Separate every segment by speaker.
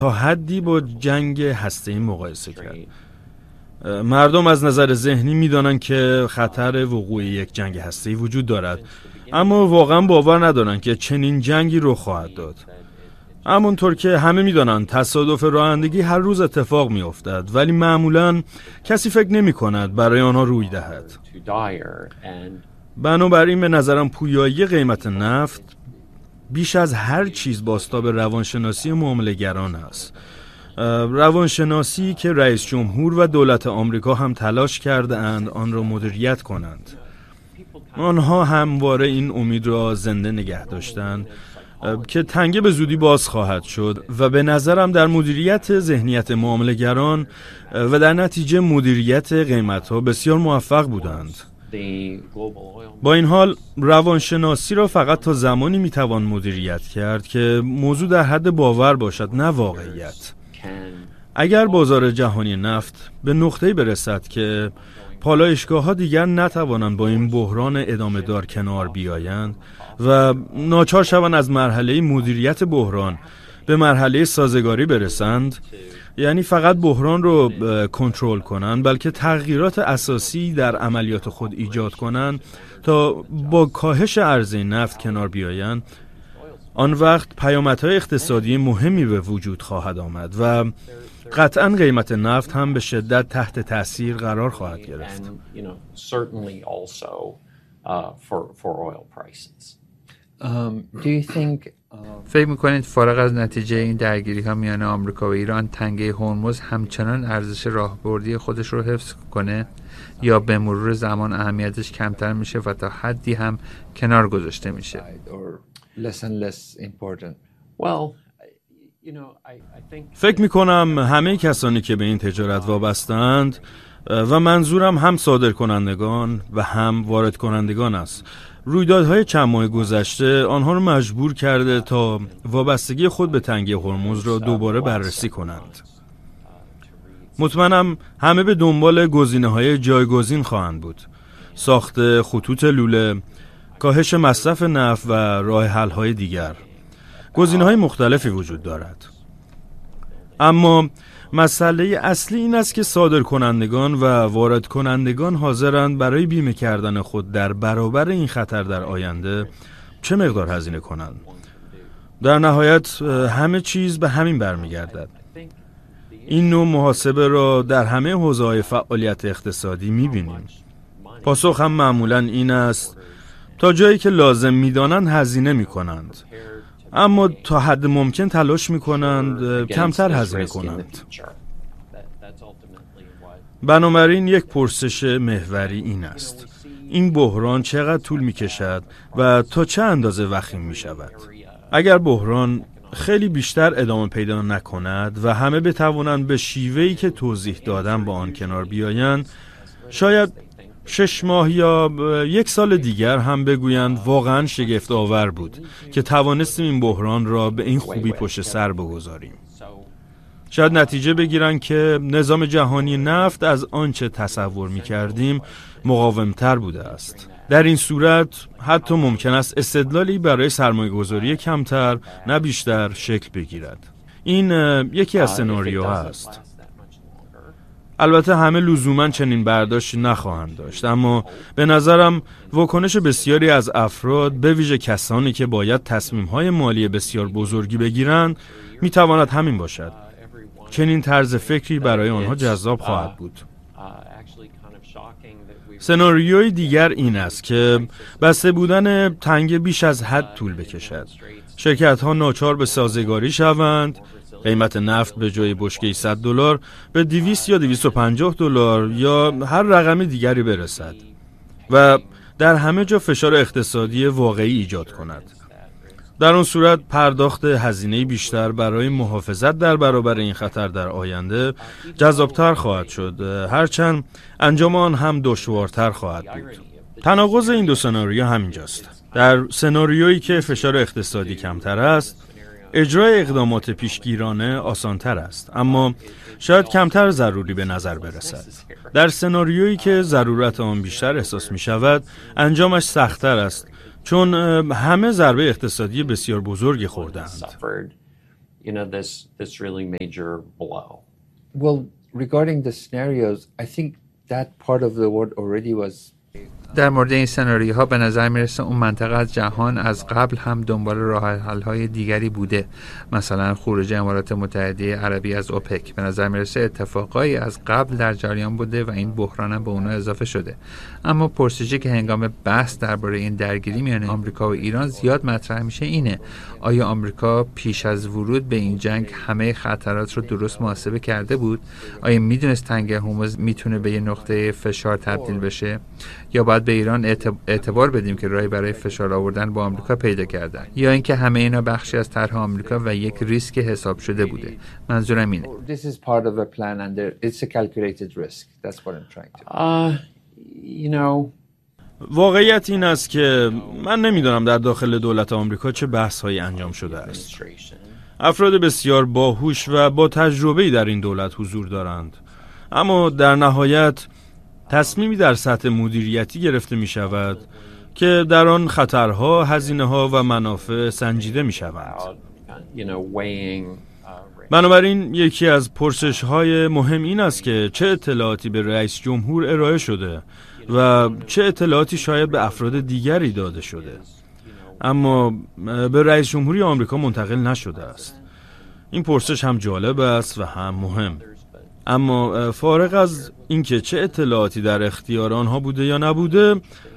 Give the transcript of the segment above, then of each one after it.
Speaker 1: تا حدی با جنگ هسته‌ای مقایسه کرد. مردم از نظر ذهنی می‌دانند که خطر وقوع یک جنگ هسته‌ای وجود دارد، اما واقعا باور ندارند که چنین جنگی رخ خواهد داد. همونطور که همه می‌دانند تصادف رانندگی هر روز اتفاق می‌افتد، ولی معمولاً کسی فکر نمی‌کند برای آنها روی دهد. بنابراین به نظرم پویایی قیمت نفت بیش از هر چیز بازتاب روانشناسی معامله‌گران است. روانشناسی که رئیس جمهور و دولت آمریکا هم تلاش کرده اند آن را مدیریت کنند. آنها همواره این امید را زنده نگه داشتند که تنگه به زودی باز خواهد شد و به نظرم در مدیریت ذهنیت معامله‌گران و در نتیجه مدیریت قیمت‌ها بسیار موفق بودند. با این حال روانشناسی را فقط تا زمانی میتوان مدیریت کرد که موضوع در حد باور باشد، نه واقعیت. اگر بازار جهانی نفت به نقطه‌ای برسد که پالایشگاه‌ها دیگر نتوانند با این بحران ادامه دار کنار بیایند و ناچار شوند از مرحله مدیریت بحران به مرحله سازگاری برسند، یعنی فقط بحران رو کنترل کنند بلکه تغییرات اساسی در عملیات خود ایجاد کنند تا با کاهش عرضه نفت کنار بیایند، آن وقت پیامدهای اقتصادی مهمی به وجود خواهد آمد و قطعاً قیمت نفت هم به شدت تحت تأثیر قرار خواهد گرفت.
Speaker 2: فکر میکنید فارغ از نتیجه این درگیری ها میان آمریکا و ایران تنگه هرمز همچنان ارزش راهبردی خودش رو حفظ کنه یا به مرور زمان اهمیتش کمتر میشه و تا حدی هم کنار گذاشته میشه؟
Speaker 1: فکر میکنم همه کسانی که به این تجارت وابستند و منظورم هم صادر کنندگان و هم وارد کنندگان است، رویدادهای چند ماه گذشته آنها را مجبور کرده تا وابستگی خود به تنگه هرمز را دوباره بررسی کنند. مطمئنم همه به دنبال گزینه‌های جایگزین خواهند بود: ساخت خطوط لوله، کاهش مصرف نفت و راه حل‌های دیگر. گزینه‌های مختلفی وجود دارد. اما مسئله اصلی این است که صادر کنندگان و وارد کنندگان حاضرند برای بیمه کردن خود در برابر این خطر در آینده چه مقدار هزینه کنند. در نهایت همه چیز به همین برمیگردد. این نوع محاسبه را در همه حوزه‌های فعالیت اقتصادی می‌بینیم. پاسخ هم معمولاً این است: تا جایی که لازم می‌دانند هزینه می‌کنند، اما تا حد ممکن تلاش می‌کنند کمتر هزینه کنند. بنابراین یک پرسش محوری این است: این بحران چقدر طول می‌کشد و تا چه اندازه وخیم می‌شود؟ اگر بحران خیلی بیشتر ادامه پیدا نکند و همه بتوانند به شیوهی که توضیح دادم با آن کنار بیایند، شاید 6 ماه یا 1 سال دیگر هم بگویند واقعا شگفت آور بود که توانستیم این بحران را به این خوبی پشت سر بگذاریم. شاید نتیجه بگیرند که نظام جهانی نفت از آنچه تصور می کردیم مقاومتر بوده است. در این صورت حتی ممکن است استدلالی برای سرمایه‌گذاری کمتر نه بیشتر شکل بگیرد. این یکی از سناریوها است. البته همه لزوماً چنین برداشتی نخواهند داشت، اما به نظرم واکنش بسیاری از افراد، به ویژه کسانی که باید تصمیم‌های مالی بسیار بزرگی بگیرند، می‌تواند همین باشد. چنین طرز فکری برای آنها جذاب خواهد بود. سناریوی دیگر این است که بسته بودن تنگه بیش از حد طول بکشد. شرکت‌ها ناچار به سازگاری شوند، قیمت نفت به جای بشکه $100 به 200 یا $250 یا هر رقم دیگری برسد و در همه جا فشار اقتصادی واقعی ایجاد کند. در آن صورت پرداخت هزینه بیشتر برای محافظت در برابر این خطر در آینده جذابتر خواهد شد، هرچند انجام آن هم دشوارتر خواهد بود. تناقض این دو سناریو همینجاست. در سناریویی که فشار اقتصادی کمتر است، اجرای اقدامات پیشگیرانه آسانتر است، اما شاید کمتر ضروری به نظر برسد. در سناریویی که ضرورت آن بیشتر احساس می شود، انجامش سخت‌تر است، چون همه ضربه اقتصادی بسیار بزرگی خوردند.
Speaker 3: this really major blow.
Speaker 2: Well, regarding the scenarios, I think that part of the world already was. در مورد این سناریوها به نظر میرسه اون منطقه از جهان از قبل هم دنبال راه حل‌های دیگری بوده، مثلا خروج امارات متحده عربی از اوپک. به نظر میرسه اتفاقایی از قبل در جریان بوده و این بحران هم به اونها اضافه شده. اما پرسشی که هنگام بحث درباره این درگیری میان آمریکا و ایران زیاد مطرح میشه اینه: آیا آمریکا پیش از ورود به این جنگ همه خطرات رو درست محاسبه کرده بود؟ آیا میدونست تنگه هرمز میتونه به یه نقطه فشار تبدیل بشه؟ یا باید به ایران اعتبار بدیم که راهی برای فشار آوردن با آمریکا پیدا کردن؟ یا اینکه همه اینا بخشی از طرح آمریکا و یک ریسک حساب شده بوده؟ منظورم اینه. This is part of a plan and it's a calculated risk. That's what I'm trying to.
Speaker 1: واقعیت این است که من نمیدونم در داخل دولت آمریکا چه بحث‌هایی انجام شده است. افراد بسیار باهوش و با تجربه‌ای در این دولت حضور دارند، اما در نهایت تصمیمی در سطح مدیریتی گرفته می شود که در آن خطرها، هزینه‌ها و منافع سنجیده می شوند. بنابراین یکی از پرسش‌های مهم این است که چه اطلاعاتی به رئیس جمهور ارائه شده و چه اطلاعاتی شاید به افراد دیگری داده شده، اما به رئیس جمهوری آمریکا منتقل نشده است. این پرسش هم جالب است و هم مهم. اما فارغ از اینکه چه اطلاعاتی در اختیار آنها بوده یا نبوده،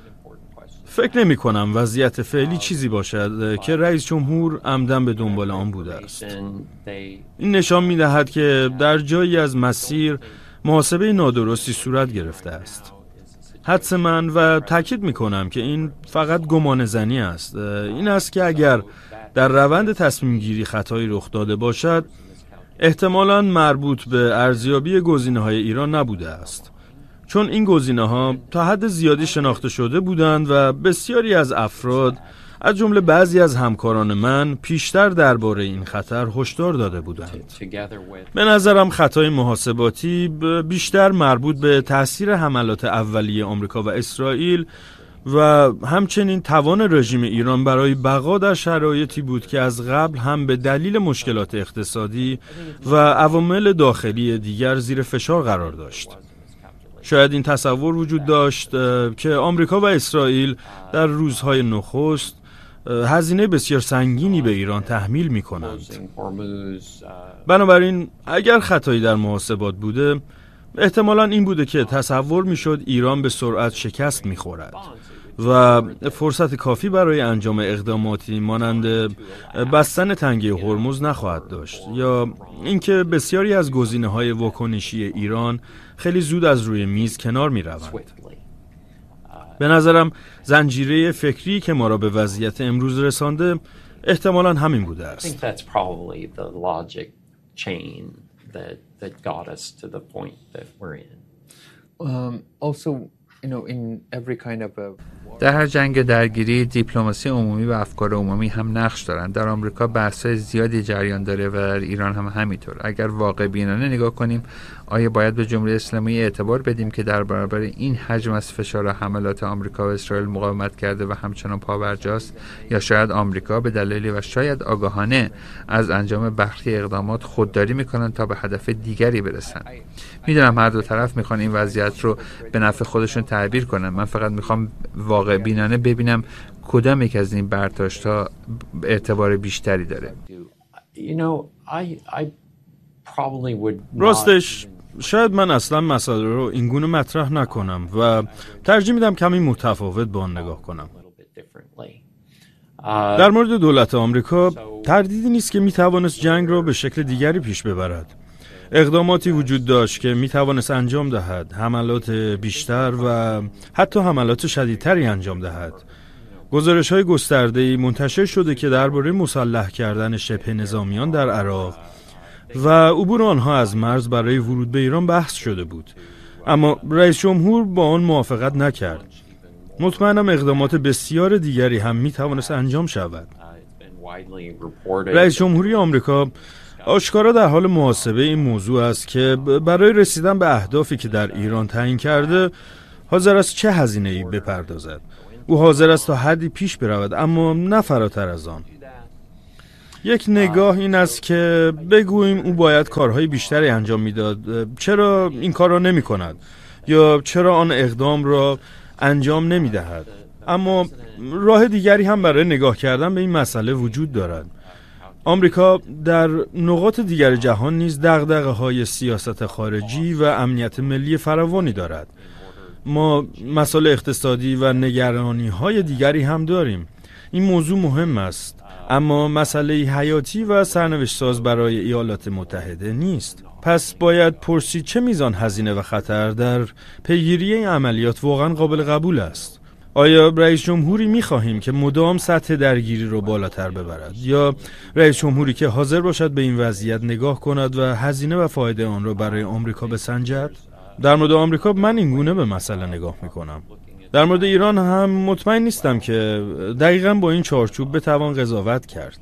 Speaker 1: فکر نمی کنم وضعیت فعلی چیزی باشد که رئیس جمهور عمدن به دنبال آن بوده است. این نشان می دهد که در جایی از مسیر محاسبه نادرستی صورت گرفته است. حدس من و تاکید می کنم که این فقط گمان زنی است، این است که اگر در روند تصمیم گیری خطایی رخ داده باشد، احتمالاً مربوط به ارزیابی گزینه‌های ایران نبوده است، چون این گزینه‌ها تا حد زیادی شناخته شده بودند و بسیاری از افراد از جمله بعضی از همکاران من پیشتر درباره این خطر هشدار داده بودند. به نظرم خطای محاسباتی بیشتر مربوط به تأثیر حملات اولیه آمریکا و اسرائیل و همچنین توان رژیم ایران برای بقا در شرایطی بود که از قبل هم به دلیل مشکلات اقتصادی و عوامل داخلی دیگر زیر فشار قرار داشت. شاید این تصور وجود داشت که آمریکا و اسرائیل در روزهای نخست هزینه بسیار سنگینی به ایران تحمیل می کنند. بنابراین اگر خطایی در محاسبات بوده، احتمالاً این بوده که تصور می شد ایران به سرعت شکست می خورد و فرصت کافی برای انجام اقداماتی مانند بستن تنگه هرمز نخواهد داشت، یا اینکه بسیاری از گزینه‌های واکنشی ایران خیلی زود از روی میز کنار می‌روند. به نظرم زنجیره فکری که ما را به وضعیت امروز رسانده احتمالاً همین بوده است. در هر جنگ درگیری دیپلماسی عمومی و افکار عمومی هم نقش دارند. در آمریکا بحث‌های زیادی جریان داره و در ایران هم همینطور. اگر واقع بینانه نگاه کنیم، آیا باید به جمهوری اسلامی اعتبار بدیم که در برابر این حجم از فشار و حملات آمریکا و اسرائیل مقاومت کرده و همچنان پابرجاست، یا شاید آمریکا به دلیلی و شاید آگاهانه از انجام برخی اقدامات خودداری میکنن تا به هدف دیگری برسن؟ میدونم هر دو طرف میخوان این وضعیت رو به نفع خودشون تعبیر کنن. من فقط میخوام واقع بینانه ببینم کدام یک از این برداشت‌ها اعتبار بیشتری داره. راستش شاید من اصلا مسئله رو اینگونه مطرح نکنم و ترجیح میدم کمی متفاوت با آن نگاه کنم. در مورد دولت آمریکا تردیدی نیست که میتوانست جنگ را به شکل دیگری پیش ببرد. اقداماتی وجود داشت که میتوانست انجام دهد، حملات بیشتر و حتی حملات شدیدتری انجام دهد. گزارش‌های گسترده‌ای منتشر شده که درباره مسلح کردن شبه نظامیان در عراق و عبور آنها از مرز برای ورود به ایران بحث شده بود، اما رئیس جمهور با آن موافقت نکرد. مطمئنم اقدامات بسیار دیگری هم میتوانست انجام شود. رئیس جمهوری آمریکا آشکارا در حال محاسبه این موضوع است که برای رسیدن به اهدافی که در ایران تعیین کرده حاضر است چه هزینه‌ای بپردازد. او حاضر است تا حدی پیش برود، اما نه فراتر از آن. یک نگاه این است که بگوییم او باید کارهای بیشتری انجام میداد. چرا این کار را نمی کند؟ یا چرا آن اقدام را انجام نمی دهد؟ اما راه دیگری هم برای نگاه کردن به این مسئله وجود دارد. آمریکا در نقاط دیگر جهان نیز دغدغه‌های سیاست خارجی و امنیت ملی فراوانی دارد. ما مسائل اقتصادی و نگرانی‌های دیگری هم داریم. این موضوع مهم است، اما مسئله حیاتی و سرنوشت ساز برای ایالات متحده نیست. پس باید پرسید چه میزان هزینه و خطر در پیگیری این عملیات واقعا قابل قبول است. آیا رئیس جمهوری می‌خواهیم که مدام سطح درگیری رو بالاتر ببرد، یا رئیس جمهوری که حاضر باشد به این وضعیت نگاه کند و هزینه و فایده آن را برای آمریکا بسنجد؟ در مورد آمریکا من این گونه به مسئله نگاه می‌کنم. در مورد ایران هم مطمئن نیستم که دقیقاً با این چارچوب بتوان قضاوت کرد.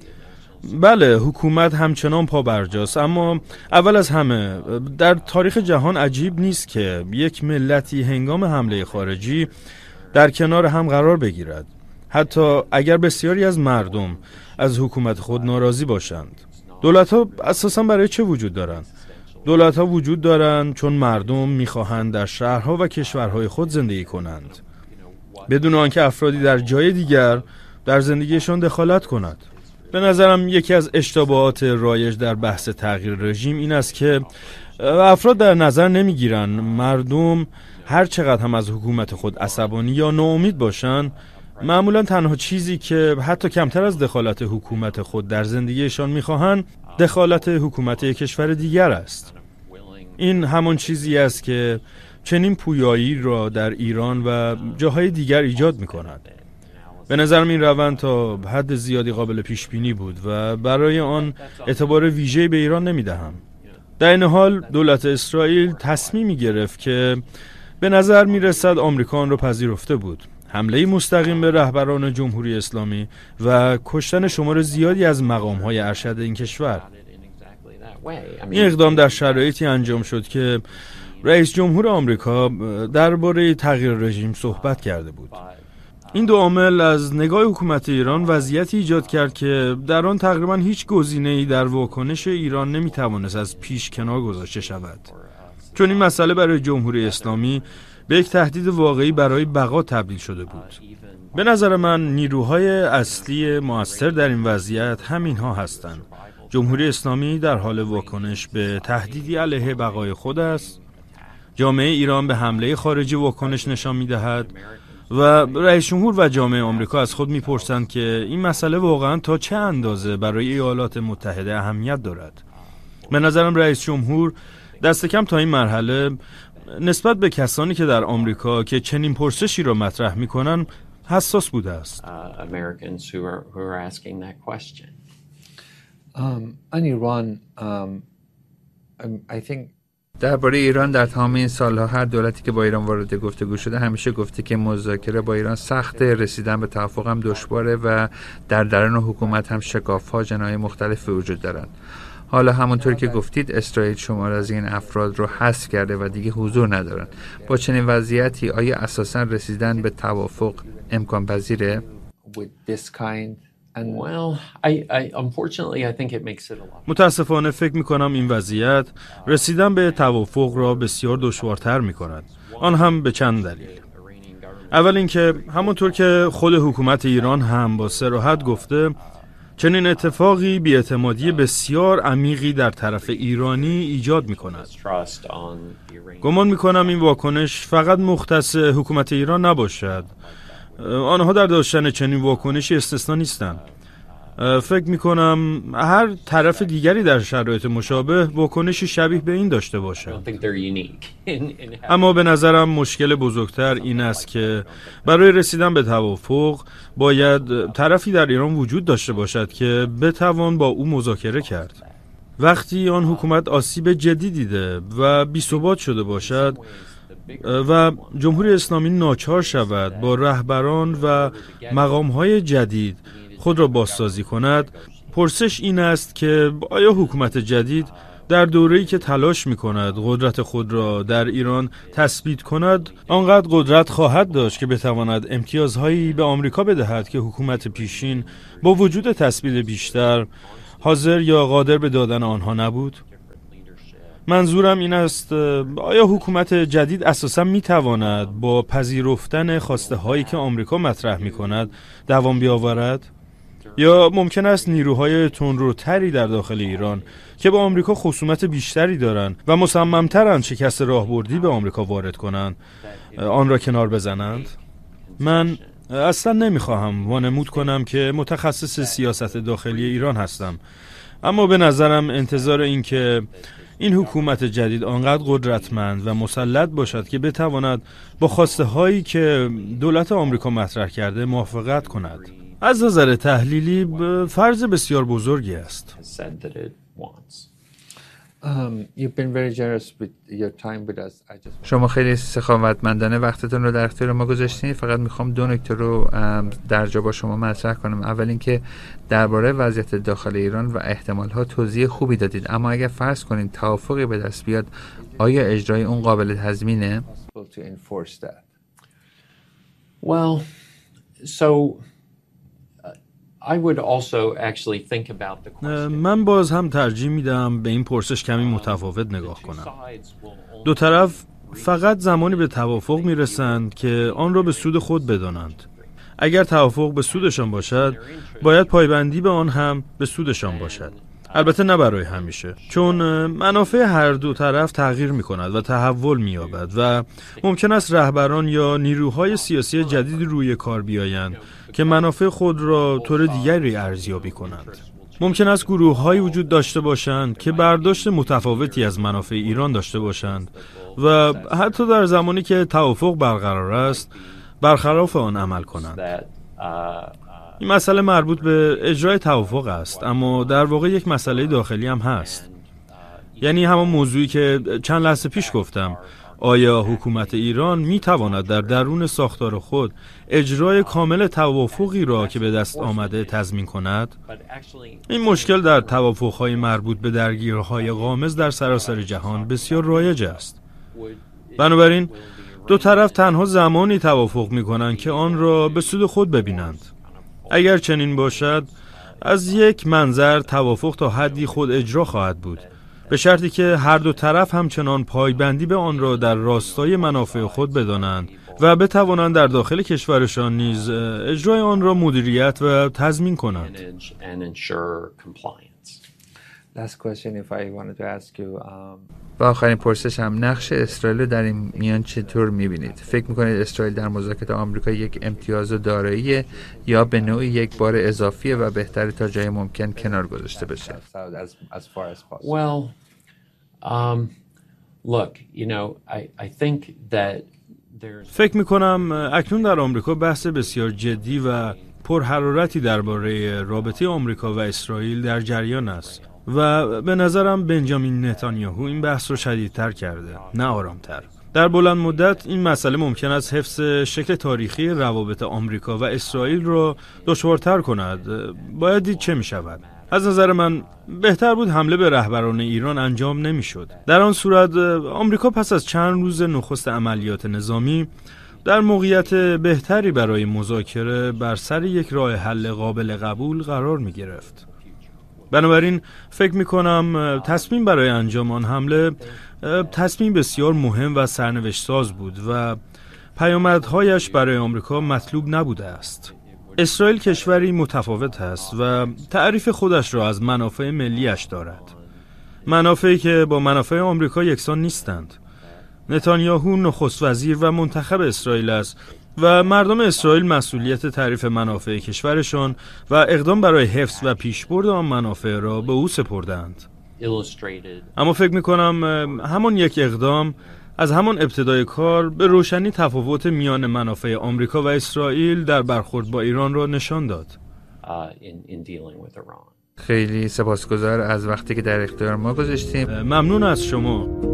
Speaker 1: بله، حکومت همچنان پابرجاست، اما اول از همه در تاریخ جهان عجیب نیست که یک ملتی هنگام حمله خارجی در کنار هم قرار بگیرد، حتی اگر بسیاری از مردم از حکومت خود ناراضی باشند. دولت‌ها اساساً برای چه وجود دارند؟ دولت‌ها وجود دارند چون مردم می‌خواهند در شهرها و کشورهای خود زندگی کنند، بدون آنکه افرادی در جای دیگر در زندگیشان دخالت کند. به نظرم یکی از اشتباهات رایج در بحث تغییر رژیم این است که افراد در نظر نمی‌گیرند مردم هر چقدر هم از حکومت خود عصبانی یا ناامید باشند، معمولا تنها چیزی که حتی کمتر از دخالت حکومت خود در زندگیشان می‌خواهند دخالت حکومت یک کشور دیگر است. این همان چیزی است که چنین پویایی را در ایران و جاهای دیگر ایجاد می‌کند. به نظرم این روند تا حد زیادی قابل پیش بینی بود و برای آن اعتبار ویژه‌ای به ایران نمی‌دهم. در این حال دولت اسرائیل تصمیمی گرفت که به نظر می‌رسد آمریکا آن را پذیرفته بود. حمله مستقیم به رهبران جمهوری اسلامی و کشتن شمار زیادی از مقام‌های ارشد این کشور. این اقدام در شرایطی انجام شد که رئیس جمهور آمریکا درباره تغییر رژیم صحبت کرده بود. این دو عامل از نگاه حکومت ایران وضعیتی ایجاد کرد که در آن تقریبا هیچ گزینه‌ای در واکنش ایران نمی‌توانست از پیش کنار گذاشته شود، چون این مسئله برای جمهوری اسلامی به یک تهدید واقعی برای بقا تبدیل شده بود. به نظر من نیروهای اصلی مؤثر در این وضعیت همینها هستند. جمهوری اسلامی در حال واکنش به تهدیدی علیه بقای خود است، جامعه ایران به حمله خارجی واکنش نشان می‌دهد و رئیس جمهور و جامعه آمریکا از خود می‌پرسند که این مسئله واقعاً تا چه اندازه برای ایالات متحده اهمیت دارد. به نظرم رئیس جمهور دست کم تا این مرحله نسبت به کسانی که در آمریکا که چنین پرسشی را مطرح می‌کنند حساس بوده است.
Speaker 2: درباره ایران در تمام این سالها هر دولتی که با ایران وارد گفتگو شده همیشه گفته که مذاکره با ایران سخته، رسیدن به توافق هم دشواره و در درون حکومت هم شکاف‌ها جناح‌های مختلف وجود دارند. حالا همونطور که گفتید اسرائیل شمار از این افراد رو حذف کرده و دیگه حضور ندارن. با چنین وضعیتی آیا اساساً رسیدن به توافق امکان پذیره؟
Speaker 1: متاسفانه فکر می‌کنم این وضعیت رسیدن به توافق را بسیار دشوارتر می‌کند. آن هم به چند دلیل. اول اینکه همونطور که خود حکومت ایران هم با صراحت گفته، چنین اتفاقی بی‌اعتمادی بسیار عمیقی در طرف ایرانی ایجاد می‌کند. گمان می‌کنم این واکنش فقط مختص حکومت ایران نباشد. آنها در داشتن چنین واکنشی استثنا نیستند. فکر می‌کنم هر طرف دیگری در شرایط مشابه واکنشی شبیه به این داشته باشد. اما به نظرم مشکل بزرگتر این است که برای رسیدن به توافق باید طرفی در ایران وجود داشته باشد که بتوان با او مذاکره کرد. وقتی آن حکومت آسیب جدی دیده و بی‌ثبات شده باشد و جمهوری اسلامی ناچار شود با رهبران و مقام‌های جدید خود را بازسازی کند، پرسش این است که آیا حکومت جدید در دوره‌ای که تلاش می‌کند قدرت خود را در ایران تثبیت کند، آنقدر قدرت خواهد داشت که بتواند امتیازهایی به آمریکا بدهد که حکومت پیشین با وجود تثبیت بیشتر حاضر یا قادر به دادن آنها نبود. منظورم این است آیا حکومت جدید اساساً می‌تواند با پذیرفتن خواسته‌هایی که آمریکا مطرح می‌کند دوام بیاورد؟ یا ممکن است نیروهای تندروتری در داخل ایران که با آمریکا خصومت بیشتری دارند و مصمم‌ترند شکست راهبردی به آمریکا وارد کنند آن را کنار بزنند؟ من اصلا نمیخواهم وانمود کنم که متخصص سیاست داخلی ایران هستم، اما به نظرم انتظار این که این حکومت جدید آنقدر قدرتمند و مسلط باشد که بتواند با خواسته هایی که دولت آمریکا مطرح کرده موافقت کند از نظر تحلیلی فرض بسیار بزرگی است.
Speaker 2: شما خیلی سخاوتمندانه وقتتون رو در اختیار ما گذاشتین. فقط میخوام دو نکته رو در جا با شما مطرح کنم. اول اینکه درباره وضعیت داخل ایران و احتمالها توضیح خوبی دادید، اما اگر فرض کنین توافقی به دست بیاد، آیا اجرای اون قابل تضمینه؟
Speaker 3: Well, so I would also actually think about the question.
Speaker 1: من باز هم ترجیح میدم به این پرسش کمی متفاوت نگاه کنم. دو طرف فقط زمانی به توافق میرسند که آن را به سود خود بدانند. اگر توافق به سودشان باشد، باید پایبندی به آن هم به سودشان باشد. البته نه برای همیشه، چون منافع هر دو طرف تغییر می کند و تحول می یابد و ممکن است رهبران یا نیروهای سیاسی جدید روی کار بیایند که منافع خود را طور دیگری ارزیابی کنند. ممکن است گروه‌هایی وجود داشته باشند که برداشت متفاوتی از منافع ایران داشته باشند و حتی در زمانی که توافق برقرار است برخلاف آن عمل کنند. این مسئله مربوط به اجرای توافق است، اما در واقع یک مسئله داخلی هم هست. یعنی همان موضوعی که چند لحظه پیش گفتم، آیا حکومت ایران می تواند در درون ساختار خود اجرای کامل توافقی را که به دست آمده تضمین کند؟ این مشکل در توافق‌های مربوط به درگیری‌های غامض در سراسر جهان بسیار رایج است. بنابراین دو طرف تنها زمانی توافق می‌کنند که آن را به سود خود ببینند. اگر چنین باشد، از یک منظر توافق تا حدی خود اجرا خواهد بود، به شرطی که هر دو طرف همچنان پایبندی به آن را در راستای منافع خود بدانند و بتوانند در داخل کشورشان نیز اجرای آن را مدیریت و تضمین کنند.
Speaker 2: و آخرین پرسشم، نقش اسرائیل در این میان چطور میبینید؟ فکر میکنید اسرائیل در مذاکرات آمریکا یک امتیاز و داراییه یا به نوعی یک بار اضافیه و بهتره تا جای ممکن کنار گذاشته بشه؟
Speaker 3: Well, look, you know, I think that
Speaker 1: فکر میکنم اکنون در آمریکا بحث بسیار جدی و پرحرارتی درباره رابطه آمریکا و اسرائیل در جریان است و به نظرم بنجامین نتانیاهو این بحث رو شدیدتر کرده، نه آرامتر. در بلند مدت این مسئله ممکن است حفظ شکل تاریخی روابط آمریکا و اسرائیل را دشوارتر کند. باید دید چه می شود. از نظر من بهتر بود حمله به رهبران ایران انجام نمی شد. در آن صورت آمریکا پس از چند روز نخست عملیات نظامی در موقعیت بهتری برای مذاکره بر سر یک راه حل قابل قبول قرار می گرفت. بنابراین فکر می کنم تصمیم برای انجام آن حمله تصمیم بسیار مهم و سرنوشت ساز بود و پیامدهایش برای آمریکا مطلوب نبوده است. اسرائیل کشوری متفاوت است و تعریف خودش را از منافع ملیش دارد. منافعی که با منافع آمریکا یکسان نیستند. نتانیاهو نخست وزیر و منتخب اسرائیل است و مردم اسرائیل مسئولیت تعریف منافع کشورشان و اقدام برای حفظ و پیشبرد آن منافع را به او سپردند. اما فکر می‌کنم همان یک اقدام از همان ابتدای کار به روشنی تفاوت میان منافع آمریکا و اسرائیل در برخورد با ایران را نشان داد.
Speaker 2: خیلی سپاسگزار از وقتی که در اختیار ما گذاشتیم.
Speaker 1: ممنون از شما.